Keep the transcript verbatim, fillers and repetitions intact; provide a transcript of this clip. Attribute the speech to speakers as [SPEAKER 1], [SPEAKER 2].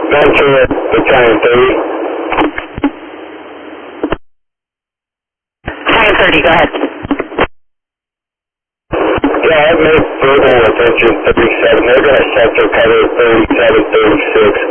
[SPEAKER 1] Ventura, Battalion thirty.
[SPEAKER 2] Battalion thirty, go ahead.
[SPEAKER 1] Yeah, I've made verbal attention thirty-seven. They're going to sector cover thirty-seven, thirty-six.